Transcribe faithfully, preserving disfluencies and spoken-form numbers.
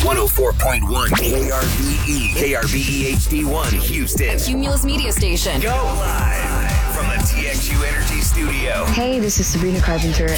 one oh four point one K R B E. K R B E H D one Houston. Cumulus Media Station. Go live from the T X U Energy Studio. Hey, this is Sabrina Carpenter,